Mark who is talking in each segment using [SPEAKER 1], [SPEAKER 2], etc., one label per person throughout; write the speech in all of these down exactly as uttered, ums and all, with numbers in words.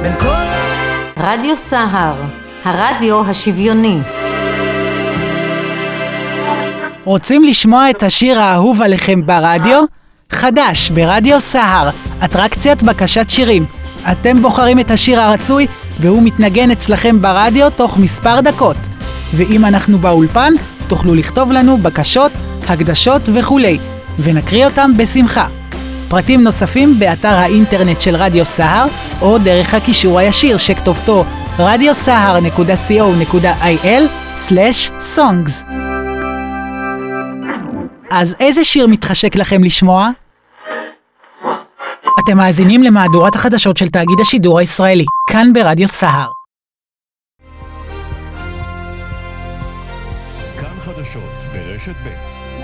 [SPEAKER 1] בין כל...
[SPEAKER 2] רדיו סהר, הרדיו השוויוני.
[SPEAKER 1] רוצים לשמוע את השיר האהוב עליכם ברדיו? חדש ברדיו סהר, אטרקציית בקשת שירים. אתם בוחרים את השיר הרצוי והוא מתנגן אצלכם ברדיו תוך מספר דקות. ואם אנחנו באולפן, תוכלו לכתוב לנו בקשות, הקדשות וכולי, ונקריא אותם בשמחה. פרטים נוספים באתר האינטרנט של רדיו סהר, או דרך הקישור הישיר שכתובתו רדיו סהר נקודה סי או נקודה איי אל סלש סונגס. אז איזה שיר מתחשק לכם לשמוע? אתם מאזינים למהדורת החדשות של תאגיד השידור הישראלי, כאן ברדיו סהר.
[SPEAKER 3] כאן חדשות ברשת ב'.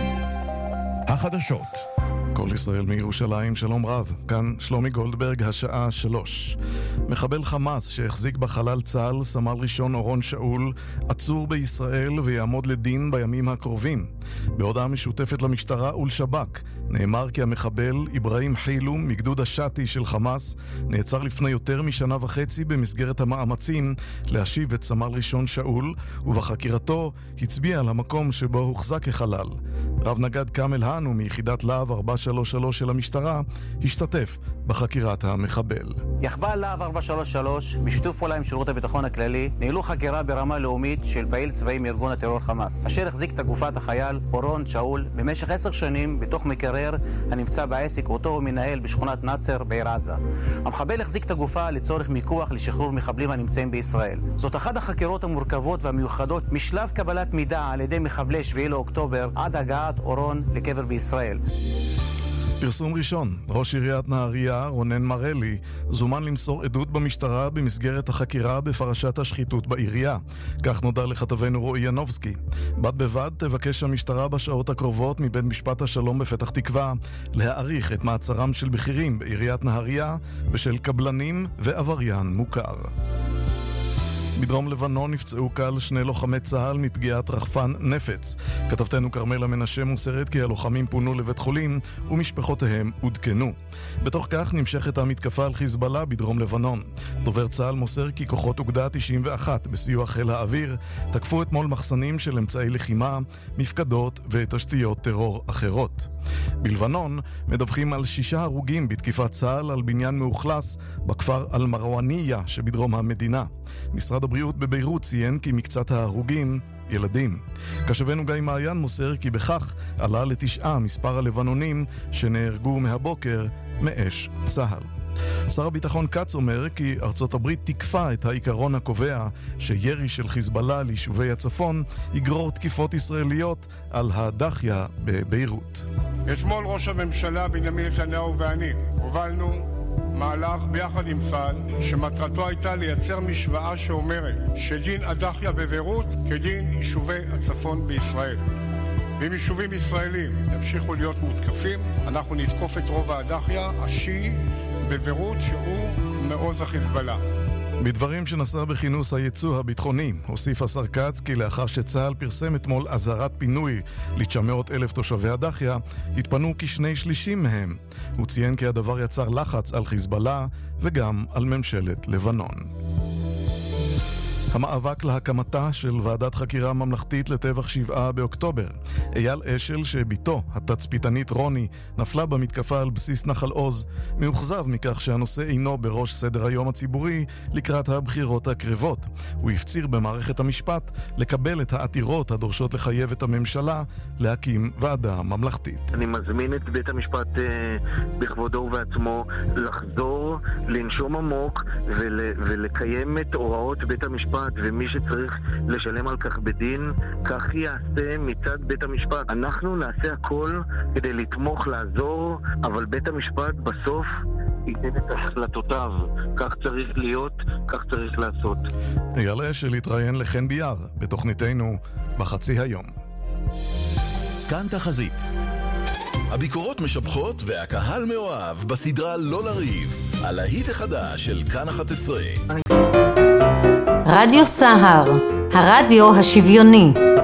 [SPEAKER 3] החדשות. כל ישראל מירושלים, שלום רב. כאן שלומי גולדברג, השעה שלוש. מחבל חמאס שהחזיק בחלל צה"ל, סמל ראשון אורון שאול, עצור בישראל ויעמוד לדין בימים הקרובים. בהודעה משותפת למשטרה ולשב"כ, נאמר כי המחבל אברהים חילו מגדוד השאטי של חמאס נעצר לפני יותר משנה וחצי במסגרת המאמצים להשיב את סמל ראשון שאול, ובחקירתו הצביע על המקום שבו הוחזק כחלל. רב נגד קאמל האנו מיחידת להב ארבע שלוש שלוש של המשטרה השתתף בחקירת המחבל.
[SPEAKER 4] יחב"ל להב ארבע שלוש שלוש בשיתוף פעולה עם שירות הביטחון הכללי ניהלו חקירה ברמה לאומית של פעיל צבאי מארגון הטרור חמאס, אשר החזיק את גופת החייל אורון שאול במשך עשר שנים בתוך מקרר הנמצא בעסק אותו הוא מנהל בשכונת נצר בעיר עזה. המחבל החזיק את הגופה לצורך מיקוח לשחרור מחבלים הנמצאים בישראל. זאת אחת החקירות המורכבות והמיוחדות משלב קבלת מידע על ידי מחבלי שביעי לאוקטובר עד הגעת אורון לקבר בישראל.
[SPEAKER 3] פרסום ראשון, ראש עיריית נהריה, רונן מרלי, זומן למסור עדות במשטרה במסגרת החקירה בפרשת השחיתות בעירייה. כך נודע לכתבנו רועי ינובסקי. בד בבד תבקש המשטרה בשעות הקרובות מבית משפט השלום בפתח תקווה להאריך את מעצרם של בכירים בעיריית נהריה ושל קבלנים ועבריין מוכר. בדרום לבנון נפצעו קל שני לוחמי צה"ל מפגיעת רחפן נפץ. כתבתנו קרמלה מנשה מוסרת כי הלוחמים פונו לבית חולים ומשפחותיהם עודכנו. בתוך כך נמשכת המתקפה על חיזבאללה בדרום לבנון. דובר צה"ל מוסר כי כוחות אוגדה תשעים ואחת בסיוע חיל האוויר תקפו אתמול מחסנים של אמצעי לחימה, מפקדות ותשתיות טרור אחרות. בלבנון מדווחים על שישה הרוגים בתקיפת צה"ל על בניין מאוכלס בכפר אל-מרואניה שבדרום המדינה. משרד הבריאות בביירות ציין כי מקצת ההרוגים ילדים. קשבנו גיא מעיין מוסר כי בכך עלה לתשעה מספר הלבנונים שנהרגו מהבוקר מאש צה"ל. שר הביטחון קץ אומר כי ארצות הברית תקפה את העיקרון הקובע שירי של חיזבאללה ליישובי הצפון יגרור תקיפות ישראליות על הדחיה בביירות.
[SPEAKER 5] אתמול ראש הממשלה בנימין נתניהו ואני הובלנו מהלך ביחד עם צה"ל שמטרתו הייתה לייצר משוואה שאומרת שדין הדחיה בביירות כדין יישובי הצפון בישראל. ואם יישובים ישראלים ימשיכו להיות מותקפים, אנחנו נתקוף את רוב הדחיה השיעי בביירות שהוא מעוז החיזבאללה.
[SPEAKER 3] בדברים שנשא בכינוס הייצוא הביטחוני, הוסיף השר קץ כי לאחר שצה"ל פרסם אתמול אזהרת פינוי ל-תשע מאות אלף תושבי הדחיה, התפנו כשני שלישים מהם. הוא ציין כי הדבר יצר לחץ על חיזבאללה וגם על ממשלת לבנון. המאבק להקמתה של ועדת חקירה ממלכתית לטבח שבעה באוקטובר. אייל אשל שביתו, התצפיתנית רוני, נפלה במתקפה על בסיס נחל עוז, מאוכזב מכך שהנושא אינו בראש סדר היום הציבורי לקראת הבחירות הקרבות. הוא הפציר במערכת המשפט לקבל את העתירות הדורשות לחייב את הממשלה להקים ועדה ממלכתית.
[SPEAKER 6] אני מזמין את בית המשפט אה, בכבודו ובעצמו לחזור, לנשום עמוק ול, ולקיים את הוראות בית המשפט, ומי שצריך לשלם על כך בדין, כך יעשה מצד בית המשפט. אנחנו נעשה הכל כדי לתמוך, לעזור, אבל בית המשפט בסוף ייתן את החלטותיו. כך צריך להיות, כך צריך לעשות.
[SPEAKER 3] אייל אשל התראיין לחן ביאר בתוכניתנו בחצי היום.
[SPEAKER 7] כאן תחזית. הביקורות משבחות והקהל מאוהב בסדרה לא לריב, על ההיט החדש של כאן אחת עשרה.
[SPEAKER 2] רדיו סהר, הרדיו השוויוני.